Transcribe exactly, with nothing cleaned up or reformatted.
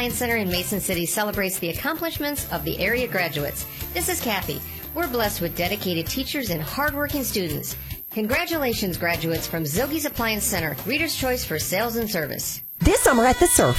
Appliance Center in Mason City celebrates the accomplishments of the area graduates. This is Kathy. We're blessed with dedicated teachers and hardworking students. Congratulations, graduates from Zilge's Appliance Center, Reader's Choice for Sales and Service. This summer at the Surf,